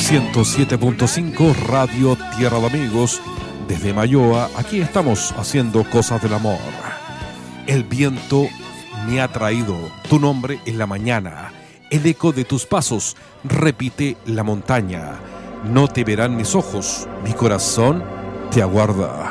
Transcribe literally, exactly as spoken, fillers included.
ciento siete punto cinco Radio Tierra de Amigos. Desde Mayoa, aquí estamos haciendo cosas del amor. El viento me ha traído tu nombre en la mañana. El eco de tus pasos repite la montaña. No te verán mis ojos, mi corazón te aguarda.